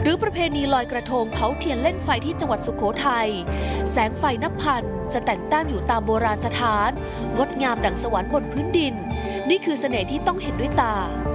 หรือประเพณีลอยกระทงเผาเทียนเล่นไฟที่จังหวัดสุโขทัยแสงไฟนับพันจะแต่งแต้มอยู่ตามโบราณสถานงดงามดั่งสวรรค์บนพื้นดินนี่คือเสน่ห์ที่ต้องเห็นด้วยตา